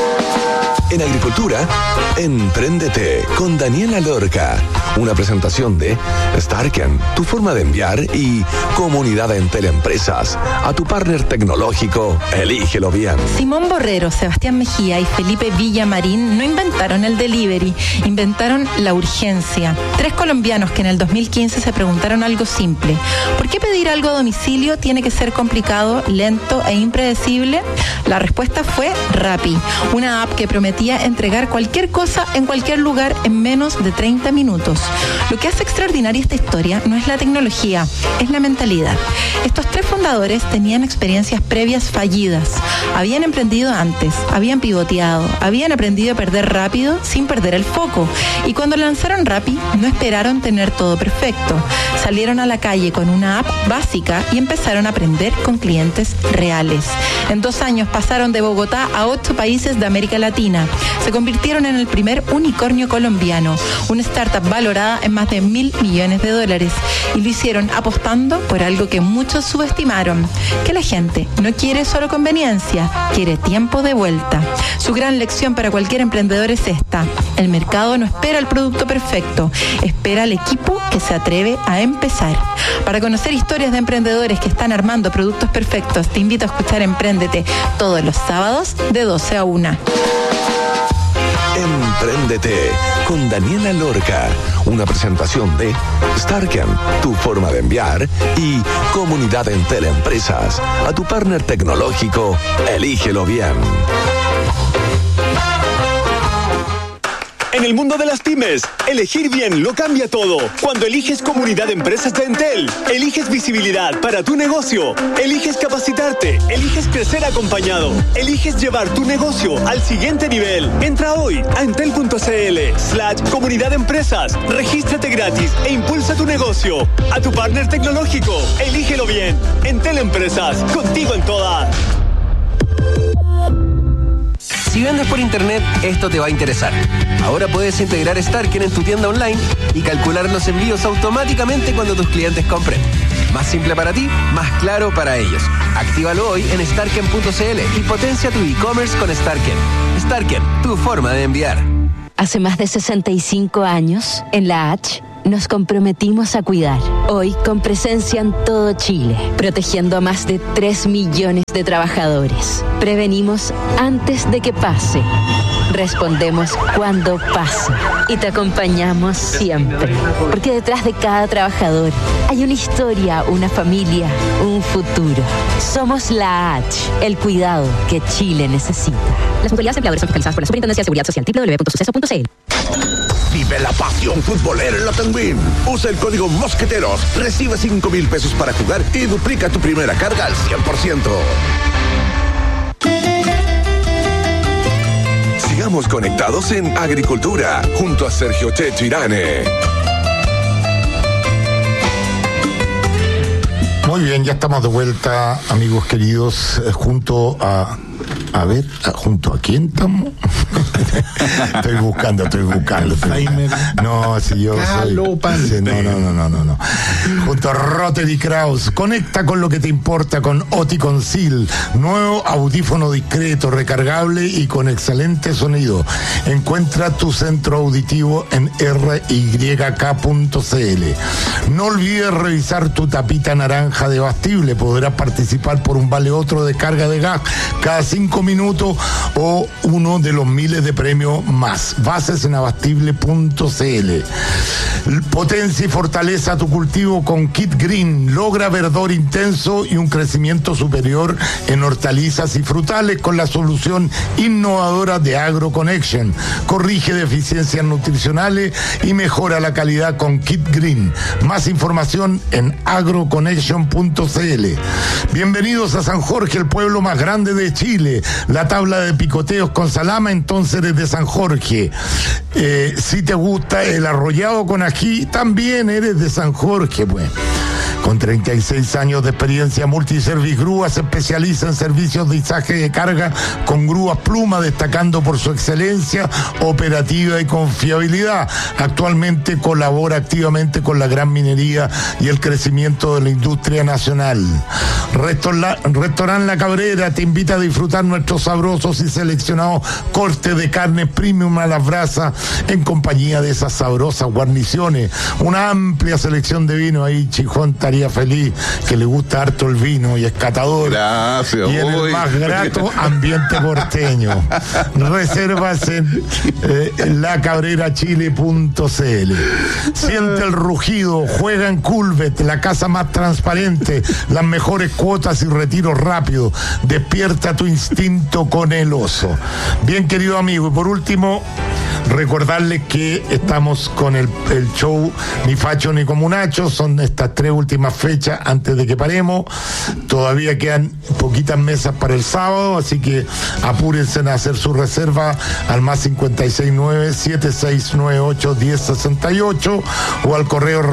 En Agricultura, Empréndete con Daniela Lorca. Una presentación de Starken, tu forma de enviar, y Comunidad en Teleempresas. A tu partner tecnológico, elígelo bien. Simón Borrero, Sebastián Mejía y Felipe Villamarín no inventaron el delivery, inventaron la urgencia. 3 colombianos que en el 2015 se preguntaron algo simple: ¿por qué pedir algo a domicilio tiene que ser complicado, lento e impredecible? La respuesta fue Rappi, una app que prometía entregar cualquier cosa en cualquier lugar en menos de 30 minutos. Lo que hace extraordinaria esta historia no es la tecnología, es la mentalidad. Estos 3 fundadores tenían experiencias previas fallidas. Habían emprendido antes, habían pivoteado, habían aprendido a perder rápido sin perder el foco. Y cuando lanzaron Rappi, no esperaron tener todo perfecto. Salieron a la calle con una app básica y empezaron a aprender con clientes reales. En 2 años pasaron de Bogotá a 8 países de América Latina. Se convirtieron en el primer unicornio colombiano, una startup valorada en más de $1.000 millones. Y lo hicieron apostando por algo que muchos subestimaron: que la gente no quiere solo conveniencia, quiere tiempo de vuelta. Su gran lección para cualquier emprendedor es esta: el mercado no espera el producto perfecto, espera al equipo que se atreve a empezar. Para conocer historias de emprendedores que están armando productos perfectos, te invito a escuchar Empréndete todos los sábados de 12 a 1. Empréndete con Daniela Lorca. Una presentación de Starken, tu forma de enviar, y Comunidad en Teleempresas. A tu partner tecnológico, elígelo bien. En el mundo de las pymes, elegir bien lo cambia todo. Cuando eliges Comunidad de Empresas de Entel, eliges visibilidad para tu negocio, eliges capacitarte, eliges crecer acompañado, eliges llevar tu negocio al siguiente nivel. Entra hoy a entel.cl/comunidad de empresas, regístrate gratis e impulsa tu negocio. A tu partner tecnológico, elígelo bien. Entel Empresas, contigo en todas. Si vendes por internet, esto te va a interesar. Ahora puedes integrar Starken en tu tienda online y calcular los envíos automáticamente cuando tus clientes compren. Más simple para ti, más claro para ellos. Actívalo hoy en starken.cl y potencia tu e-commerce con Starken. Starken, tu forma de enviar. Hace más de 65 años, en la H, nos comprometimos a cuidar. Hoy, con presencia en todo Chile, protegiendo a más de 3 millones de trabajadores. Prevenimos antes de que pase. Respondemos cuando pasa. Y te acompañamos siempre. Porque detrás de cada trabajador hay una historia, una familia, un futuro. Somos la H, el cuidado que Chile necesita. Las mutualidades empleadores son fiscalizadas por la Superintendencia de Seguridad Social, www.suceso.cl. Vive la pasión futbolera en la Tenguín. Usa el código Mosqueteros. Recibe 5,000 pesos para jugar y duplica tu primera carga al 100%. Sigamos conectados en Agricultura, junto a Sergio Checho Irane. Muy bien, ya estamos de vuelta, amigos queridos, junto a... A ver, ¿junto a quién estamos? Estoy buscando. No, si yo soy... Sí, no. Junto a Rotary Kraus. Conecta con lo que te importa con Oticon Seal. Nuevo audífono discreto, recargable y con excelente sonido. Encuentra tu centro auditivo en ryk.cl. No olvides revisar tu tapita naranja de Bastible. Podrás participar por un vale otro de carga de gas cada 5 minutos o uno de los miles de premios más. Bases en abastible.cl. Potencia y fortaleza tu cultivo con Kit Green. Logra verdor intenso y un crecimiento superior en hortalizas y frutales con la solución innovadora de AgroConnection. Corrige deficiencias nutricionales y mejora la calidad con Kit Green. Más información en agroconnection.cl. Bienvenidos a San Jorge, el pueblo más grande de Chile. La tabla de picoteos con salama, entonces eres de San Jorge. Si te gusta el arrollado con ají, también eres de San Jorge, pues. Con 36 años de experiencia, Multiservice Grúa se especializa en servicios de izaje de carga con grúas Pluma, destacando por su excelencia operativa y confiabilidad. Actualmente colabora activamente con la gran minería y el crecimiento de la industria nacional. Restaurant La Cabrera te invita a disfrutar nuestros sabrosos y seleccionados cortes de carne premium a las brasas en compañía de esas sabrosas guarniciones. Una amplia selección de vino ahí, Chijón estaría feliz, que le gusta harto el vino y es catador. Gracias. Y en el más grato ambiente porteño. Reservas en lacabrerachile.cl. Siente el rugido, juega en Culvet, la casa más transparente, las mejores cuotas y retiros rápidos. Despierta tu instinto con el oso. Bien, querido amigo, y por último, recordarles que estamos con el show Ni Facho ni Comunacho. Son estas 3 últimas fechas antes de que paremos. Todavía quedan poquitas mesas para el sábado, así que apúrense a hacer su reserva al más 569-7698-1068 o al correo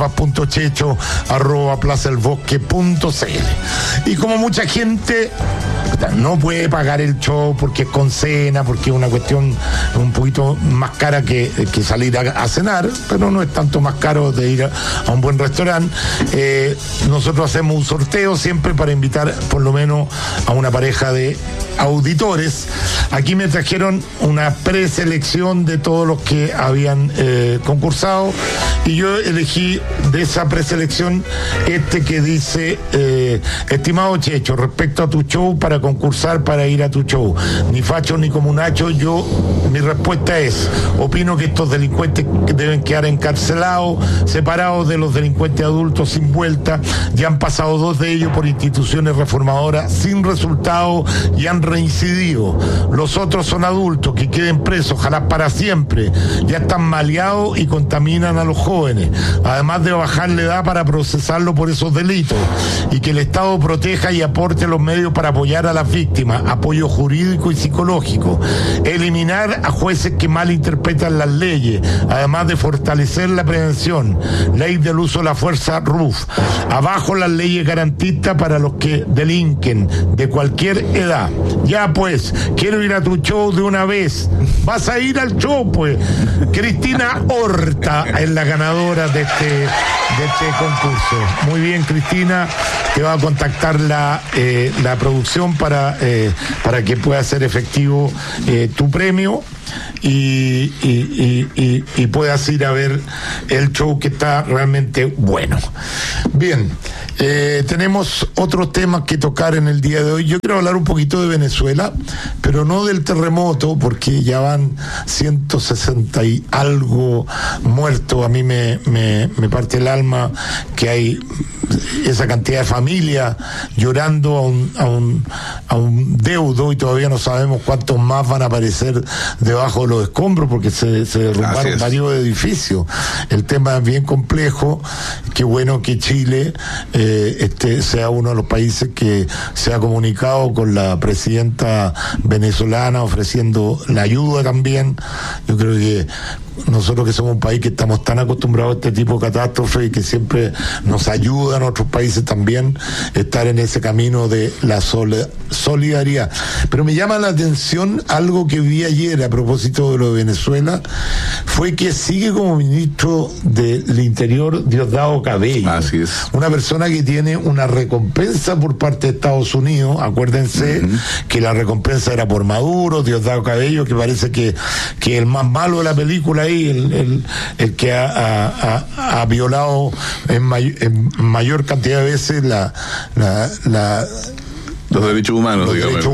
reservas.checho@plazaelbosque.cl. Y como mucha gente no puede pagar el show porque es con cena, porque es una cuestión un poquito más cara que salir a cenar, pero no es tanto más caro de ir a un buen restaurante. Nosotros hacemos un sorteo siempre para invitar por lo menos a una pareja de auditores. Aquí me trajeron una preselección de todos los que habían concursado y yo elegí de esa preselección este que dice: estimado Checho, respecto a tu show, para concursar para ir a tu show, ni facho ni comunacho, mi respuesta es: opino que estos delincuentes deben quedar encarcelados, separados de los delincuentes adultos sin vuelta. Ya han pasado 2 de ellos por instituciones reformadoras sin resultado y han reincidido. Los otros son adultos que queden presos, ojalá para siempre. Ya están maleados y contaminan a los jóvenes. Además de bajar la edad para procesarlo por esos delitos. Y que el Estado proteja y aporte los medios para apoyar a las víctimas. Apoyo jurídico y psicológico. Eliminar a jueces que malinterpretan las leyes. Además de fortalecer la prevención. Ley del uso de la fuerza RUF. Abajo las leyes garantistas para los que delinquen de cualquier edad. Ya pues, quiero ir a tu show de una vez. Vas a ir al show, pues. Cristina Horta es la ganadora de este concurso. Muy bien, Cristina, te va a contactar la producción para que pueda ser efectivo tu premio. Y puedas ir a ver el show, que está realmente bueno. Bien, tenemos otros temas que tocar en el día de hoy. Yo quiero hablar un poquito de Venezuela, pero no del terremoto, porque ya van 160 y algo muertos. A mí me parte el alma que hay esa cantidad de familias llorando a un deudo, y todavía no sabemos cuántos más van a aparecer debajo de los escombros, porque se derrumbaron varios edificios. El tema es bien complejo. Qué bueno que Chile sea uno de los países que se ha comunicado con la presidenta venezolana ofreciendo la ayuda también. Yo creo que nosotros, que somos un país que estamos tan acostumbrados a este tipo de catástrofes y que siempre nos ayudan a otros países también, estar en ese camino de la solidaridad. Pero me llama la atención algo que vi ayer a propósito de lo de Venezuela, fue que sigue como ministro del Interior Diosdado Cabello. Así es. Una persona que tiene una recompensa por parte de Estados Unidos. Acuérdense que la recompensa era por Maduro. Diosdado Cabello, que parece que el más malo de la película ahí, el que ha violado en mayor cantidad de veces los derechos humanos,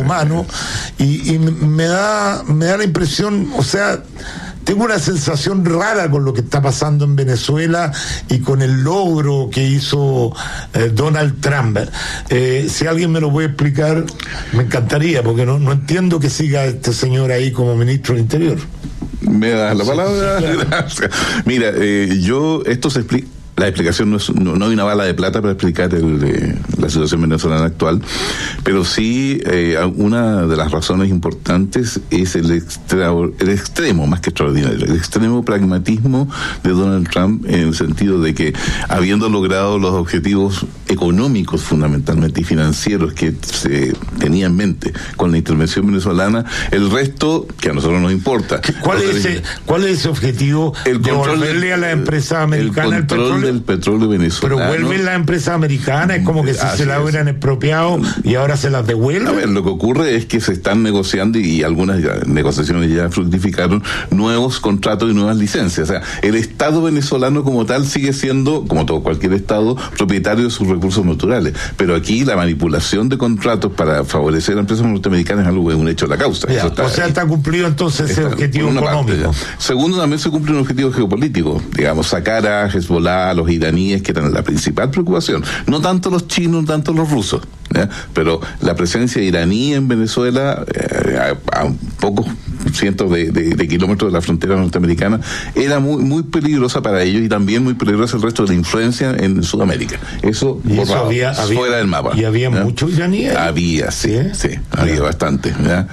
y me da la impresión, o sea, tengo una sensación rara con lo que está pasando en Venezuela y con el logro que hizo Donald Trump. Si alguien me lo puede explicar, me encantaría, porque no entiendo que siga este señor ahí como ministro del Interior. ¿Me das la palabra? Sí, gracias. Mira, esto se explica. La explicación no hay una bala de plata para explicar la situación venezolana actual, pero sí una de las razones importantes es el extremo, más que extraordinario, el extremo pragmatismo de Donald Trump, en el sentido de que, habiendo logrado los objetivos económicos fundamentalmente y financieros que se tenía en mente con la intervención venezolana, el resto, que a nosotros nos importa. ¿Cuál es ese objetivo? ¿Devolverle a la empresa americana el petróleo? Del petróleo venezolano. Pero vuelven las empresas americanas, es como que si se las hubieran expropiado y ahora se las devuelven. A ver, lo que ocurre es que se están negociando, y algunas negociaciones ya fructificaron, nuevos contratos y nuevas licencias. O sea, el Estado venezolano como tal sigue siendo, como todo cualquier Estado, propietario de sus recursos naturales. Pero aquí la manipulación de contratos para favorecer a empresas norteamericanas es algo, un hecho de la causa. Ya, está cumplido entonces ese objetivo económico. Segundo, también se cumple un objetivo geopolítico. Digamos, sacar a Hezbollah, a los iraníes, que eran la principal preocupación. No tanto los chinos, no tanto los rusos, ¿ya? Pero la presencia iraní en Venezuela, a pocos cientos de kilómetros de la frontera norteamericana, era muy peligrosa para ellos, y también muy peligrosa el resto de la influencia en Sudamérica. Eso borrado, fuera del mapa. ¿Y había muchos iraníes? Había, sí, había bastante, ¿ya?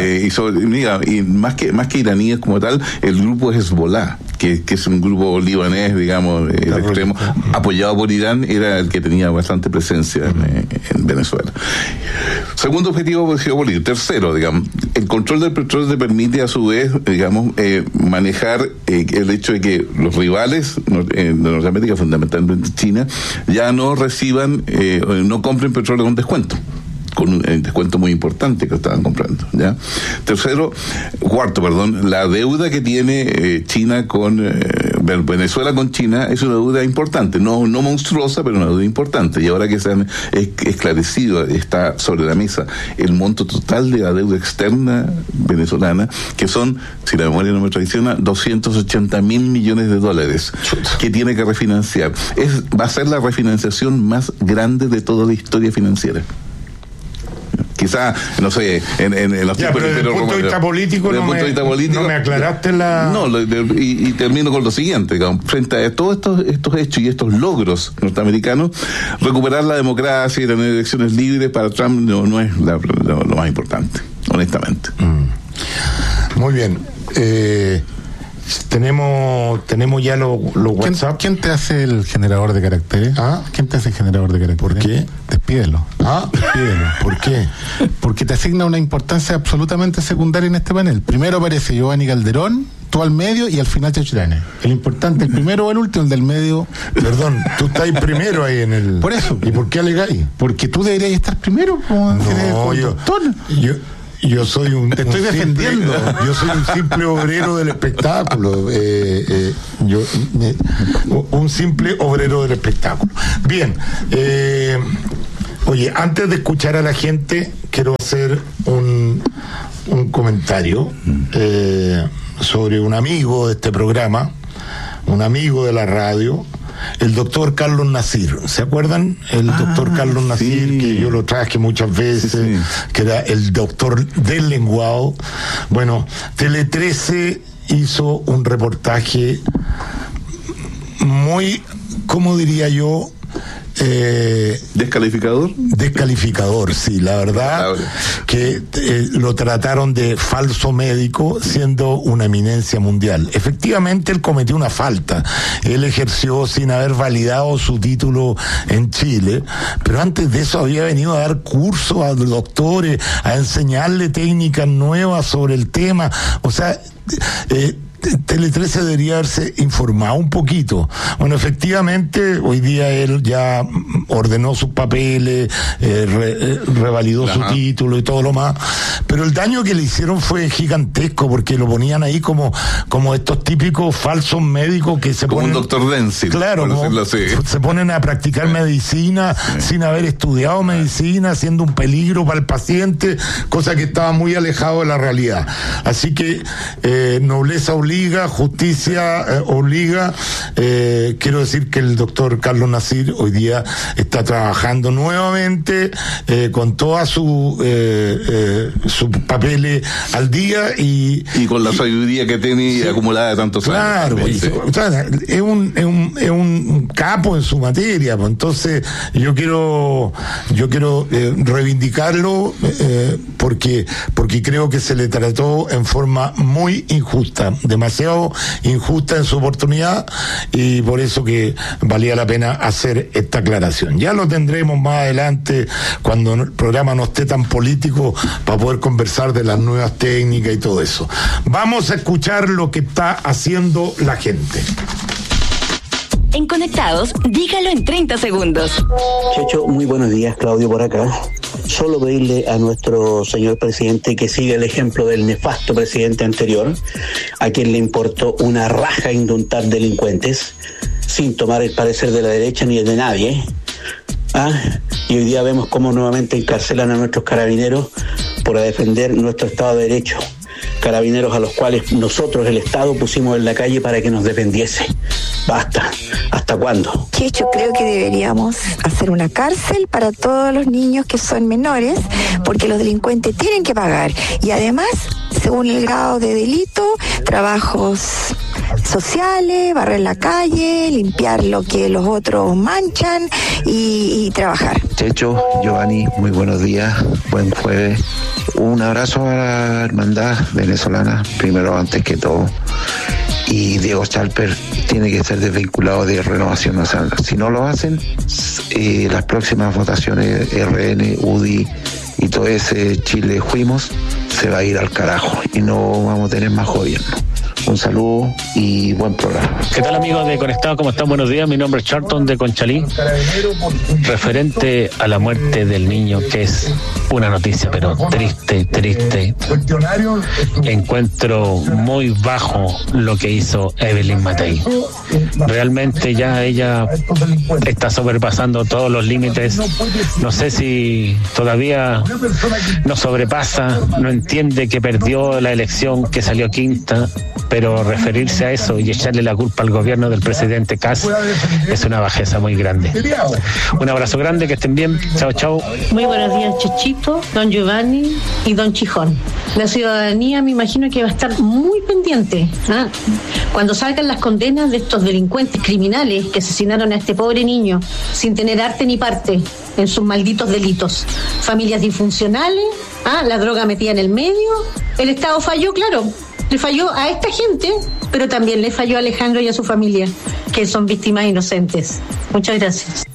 Y más que iraníes como tal, el grupo Hezbollah, que es un grupo libanés, digamos, el extremo, apoyado por Irán, era el que tenía bastante presencia en Venezuela. Segundo objetivo geopolítico. Tercero, digamos, el control del petróleo te permite, a su vez, digamos, manejar el hecho de que los rivales de Norteamérica, fundamentalmente China, ya no reciban, no compren petróleo con descuento, con un descuento muy importante que estaban comprando, ¿ya? Cuarto, la deuda que tiene China Venezuela con China es una deuda importante, no monstruosa, pero una deuda importante. Y ahora que se han esclarecido, está sobre la mesa el monto total de la deuda externa venezolana, que son, si la memoria no me traiciona, $280 mil millones que tiene que refinanciar. Va a ser la refinanciación más grande de toda la historia financiera. Quizá, no sé, en los tiempos del punto de vista político no me aclaraste la... No, y termino con lo siguiente, digamos, frente a todos estos hechos y estos logros norteamericanos, recuperar la democracia y tener elecciones libres para Trump no es lo más importante, honestamente. Muy bien. Tenemos ya los WhatsApp. ¿Quién te hace el generador de caracteres? ¿Quién te hace el generador de caracteres? ¿Por qué? Despídelo. Despídelo. ¿Por qué? Porque te asigna una importancia absolutamente secundaria en este panel. Primero aparece Giovanni Calderón, tú al medio y al final Chechirane. El importante, el primero o el último, el del medio. Perdón, tú estás primero ahí en el... Por eso. ¿Y por qué alegáis? Porque tú deberías estar primero. Yo soy te estoy defendiendo. Yo soy un simple obrero del espectáculo. Un simple obrero del espectáculo. Bien. Oye, antes de escuchar a la gente, quiero hacer un comentario sobre un amigo de este programa, un amigo de la radio, el doctor Carlos Nasir. ¿Se acuerdan? El doctor Carlos Nasir, sí, que yo lo traje muchas veces, que era el doctor del lenguado. Bueno, Tele 13 hizo un reportaje muy, ¿cómo diría yo? Descalificador, sí, la verdad que lo trataron de falso médico siendo una eminencia mundial. Efectivamente él cometió una falta, él ejerció sin haber validado su título en Chile, pero antes de eso había venido a dar cursos a doctores, a enseñarle técnicas nuevas sobre el tema, o sea, Tele 13 debería haberse informado un poquito. Bueno, efectivamente, hoy día él ya ordenó sus papeles, revalidó su título y todo lo más, pero el daño que le hicieron fue gigantesco, porque lo ponían ahí como estos típicos falsos médicos que se ponen... Como un doctor Denzil. Claro, se ponen a practicar medicina sin haber estudiado medicina, siendo un peligro para el paciente, cosa que estaba muy alejado de la realidad. Así que nobleza obliga, justicia obliga. Quiero decir que el doctor Carlos Nasir hoy día está trabajando nuevamente con todas sus papeles al día y con la sabiduría que tiene acumulada de tantos años. Claro, es un capo en su materia, pues. Entonces yo quiero reivindicarlo porque creo que se le trató en forma muy injusta, demasiado injusta en su oportunidad, y por eso que valía la pena hacer esta aclaración. Ya lo tendremos más adelante cuando el programa no esté tan político, para poder conversar de las nuevas técnicas y todo eso. Vamos a escuchar lo que está haciendo la gente. En Conectados, dígalo en 30 segundos. Checho, muy buenos días, Claudio por acá. Solo pedirle a nuestro señor presidente que siga el ejemplo del nefasto presidente anterior, a quien le importó una raja indultar delincuentes, sin tomar el parecer de la derecha ni el de nadie. Y hoy día vemos cómo nuevamente encarcelan a nuestros carabineros por defender nuestro Estado de Derecho. Carabineros a los cuales nosotros, el Estado, pusimos en la calle para que nos defendiese. Basta. ¿Hasta cuándo? Checho, creo que deberíamos hacer una cárcel para todos los niños que son menores, porque los delincuentes tienen que pagar. Y además, según el grado de delito, trabajos sociales, barrer la calle, limpiar lo que los otros manchan y trabajar. Checho, Giovanni, muy buenos días, buen jueves. Un abrazo a la hermandad venezolana, primero antes que todo. Y Diego Chalper tiene que ser desvinculado de Renovación Nacional. Si no lo hacen, las próximas votaciones RN, UDI y todo ese Chile fuimos, se va a ir al carajo y no vamos a tener más gobierno. Un saludo y buen programa. ¿Qué tal, amigos de Conectado? ¿Cómo están? Buenos días. Mi nombre es Charlton de Conchalí. Referente a la muerte del niño, que es una noticia, pero triste. Encuentro muy bajo lo que hizo Evelyn Matei. Realmente ya ella está sobrepasando todos los límites. No sé si todavía no sobrepasa, no entiende que perdió la elección, que salió quinta. pero referirse a eso y echarle la culpa al gobierno del presidente Kast es una bajeza muy grande. Un abrazo grande, que estén bien. Chao, chao. Muy buenos días, Chechito, don Giovanni y don Chijón. La ciudadanía me imagino que va a estar muy pendiente cuando salgan las condenas de estos delincuentes criminales que asesinaron a este pobre niño sin tener arte ni parte en sus malditos delitos. Familias disfuncionales, la droga metida en el medio. El Estado falló, claro, le falló a esta gente, pero también le falló a Alejandro y a su familia, que son víctimas inocentes. Muchas gracias.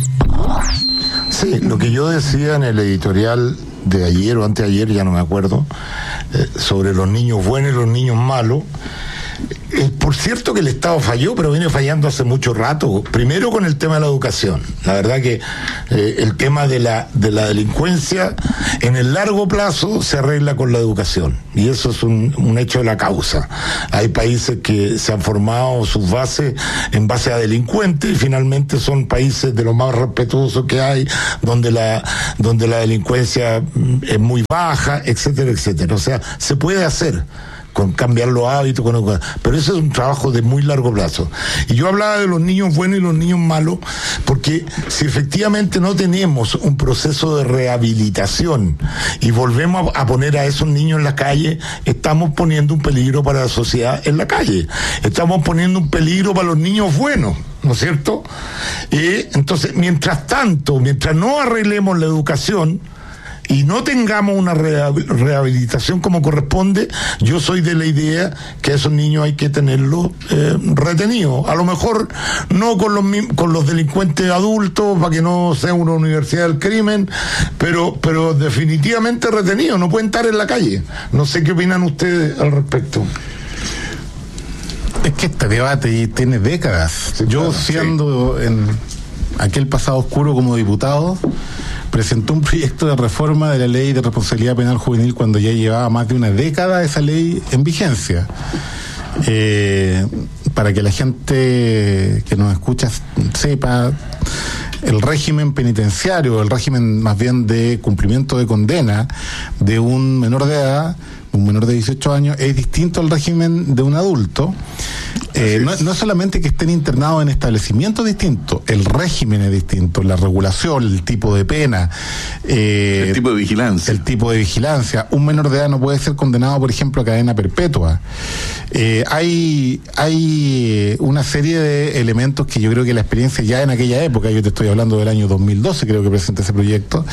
Sí, lo que yo decía en el editorial de ayer o anteayer, ya no me acuerdo, sobre los niños buenos y los niños malos. Por cierto que el Estado falló, pero viene fallando hace mucho rato. Primero con el tema de la educación. La verdad que el tema de la delincuencia en el largo plazo se arregla con la educación. Y eso es un hecho de la causa. Hay países que se han formado sus bases en base a delincuentes y finalmente son países de lo más respetuosos que hay, donde la delincuencia es muy baja, etcétera, etcétera. O sea, se puede hacer con cambiar los hábitos, pero eso es un trabajo de muy largo plazo. Y yo hablaba de los niños buenos y los niños malos, porque si efectivamente no tenemos un proceso de rehabilitación y volvemos a poner a esos niños en la calle, estamos poniendo un peligro para la sociedad en la calle. Estamos poniendo un peligro para los niños buenos, ¿no es cierto? Entonces, mientras no arreglemos la educación y no tengamos una rehabilitación como corresponde, yo soy de la idea que a esos niños hay que tenerlos retenidos. A lo mejor no con los delincuentes adultos, para que no sea una universidad del crimen, pero definitivamente retenidos, no pueden estar en la calle. No sé qué opinan ustedes al respecto. Es que este debate tiene décadas. Sí, yo, siendo en aquel pasado oscuro como diputado, presentó un proyecto de reforma de la ley de responsabilidad penal juvenil cuando ya llevaba más de una década esa ley en vigencia. Para que la gente que nos escucha sepa, el régimen penitenciario, el régimen más bien de cumplimiento de condena de un menor de edad, un menor de 18 años, es distinto al régimen de un adulto. No es solamente que estén internados en establecimientos distintos, el régimen es distinto, la regulación, el tipo de pena, el tipo de vigilancia. Un menor de edad no puede ser condenado, por ejemplo, a cadena perpetua. Hay una serie de elementos que yo creo que la experiencia ya en aquella época, yo te estoy hablando del año 2012, creo que presenté ese proyecto,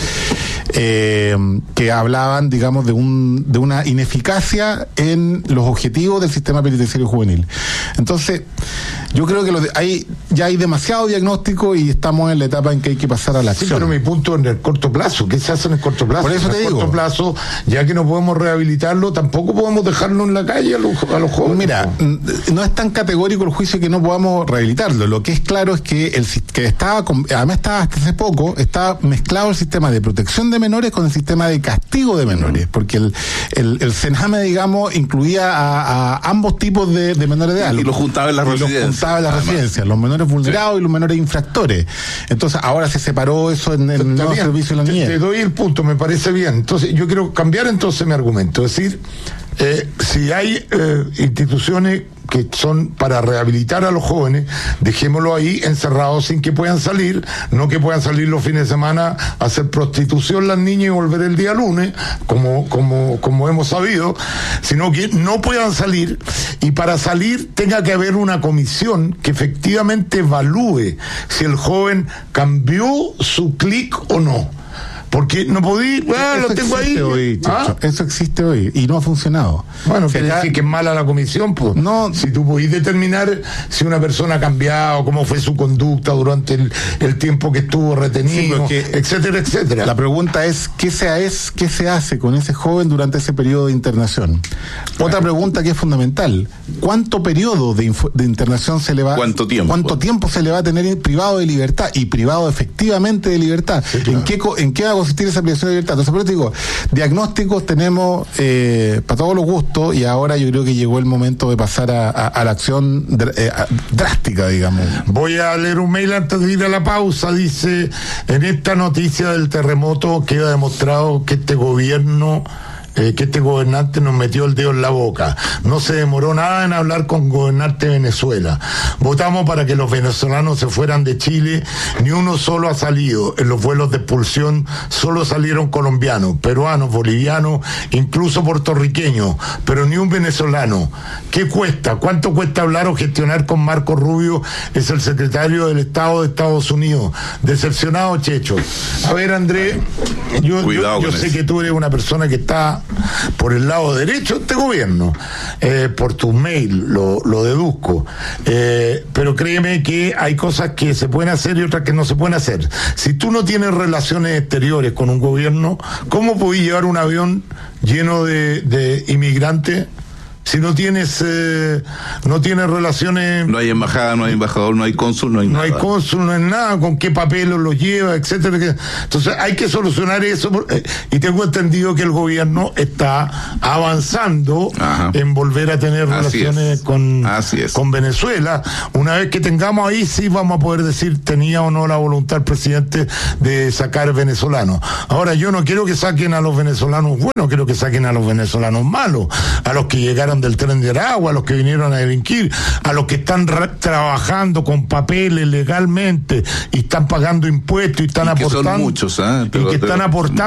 que hablaban, digamos, de una ineficacia en los objetivos del sistema penitenciario juvenil. Entonces, yo creo que ya hay demasiado diagnóstico y estamos en la etapa en que hay que pasar a la acción. Sí, pero mi punto en el corto plazo, ¿qué se hace en el corto plazo? Por eso te digo. En el corto plazo, ya que no podemos rehabilitarlo, tampoco podemos dejarlo en la calle a los jóvenes. Mira, no es tan categórico el juicio que no podamos rehabilitarlo. Lo que es claro es que además estaba hasta hace poco, estaba mezclado el sistema de protección de menores con el sistema de castigo de menores, porque el CENAME, digamos, incluía a ambos tipos de menores de edad. Y los juntaba en las residencias, los menores vulnerados y los menores infractores. Entonces, ahora se separó eso en el nuevo servicio de la niñez. Te doy el punto, me parece bien. Entonces, yo quiero cambiar mi argumento. Es decir, si hay instituciones que son para rehabilitar a los jóvenes, dejémoslo ahí encerrados sin que puedan salir, no que puedan salir los fines de semana a hacer prostitución las niñas y volver el día lunes, como hemos sabido, sino que no puedan salir, y para salir tenga que haber una comisión que efectivamente evalúe si el joven cambió su clic o no. Porque no podí, lo tengo ahí. Hoy, eso existe hoy y no ha funcionado. Bueno, quiere decir que es mala la comisión, pues. No, si tú podís determinar si una persona ha cambiado, cómo fue su conducta durante el tiempo que estuvo retenido, etcétera, etcétera. La pregunta es, ¿qué se hace con ese joven durante ese periodo de internación? Otra pregunta que es fundamental: ¿cuánto periodo de internación se le va? ¿Cuánto tiempo se le va a tener privado de libertad y privado efectivamente de libertad? Sí, claro. ¿En qué va a consistir esa privación de libertad? Entonces, por eso digo, diagnósticos tenemos para todos los gustos, y ahora yo creo que llegó el momento de pasar a la acción drástica, digamos. Voy a leer un mail antes de ir a la pausa. Dice: en esta noticia del terremoto queda demostrado que este gobierno que este gobernante nos metió el dedo en la boca. No se demoró nada en hablar con gobernante de Venezuela. Votamos para que los venezolanos se fueran de Chile, ni uno solo ha salido. En los vuelos de expulsión solo salieron colombianos, peruanos, bolivianos, incluso puertorriqueños, pero ni un venezolano. ¿Qué cuesta? ¿Cuánto cuesta hablar o gestionar con Marco Rubio? Es el secretario del Estado de Estados Unidos. Decepcionado, Checho. A ver, Andrés, yo sé que tú eres una persona que está por el lado derecho de este gobierno, por tu mail lo deduzco, pero créeme que hay cosas que se pueden hacer y otras que no se pueden hacer. Si tú no tienes relaciones exteriores con un gobierno, ¿cómo podés llevar un avión lleno de inmigrantes? Si no tienes relaciones... No hay embajada, no hay embajador, no hay cónsul, no hay nada. No hay cónsul, no hay nada, con qué papeles los lleva, etcétera. Entonces hay que solucionar eso, y tengo entendido que el gobierno está avanzando en volver a tener relaciones con Venezuela. Una vez que tengamos ahí, sí vamos a poder decir tenía o no la voluntad el presidente de sacar venezolanos. Ahora, yo no quiero que saquen a los venezolanos buenos, quiero que saquen a los venezolanos malos, a los que llegaron del tren de Aragua, a los que vinieron a delinquir, a los que están trabajando con papeles legalmente y están pagando impuestos y están aportando. Son muchos, y que están aportando